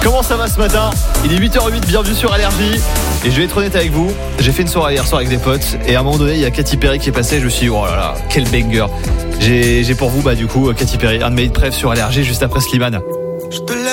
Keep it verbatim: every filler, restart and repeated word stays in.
Comment ça va ce matin? Il est huit heures huit, bienvenue sur Allergie. Et je vais être honnête avec vous, j'ai fait une soirée hier soir avec des potes. Et à un moment donné, il y a Katy Perry qui est passée. Je me suis dit, oh là là, quel banger. J'ai, j'ai pour vous, bah du coup, Katy Perry, un de mes hits préf sur Allergie juste après Slimane. Je te laisse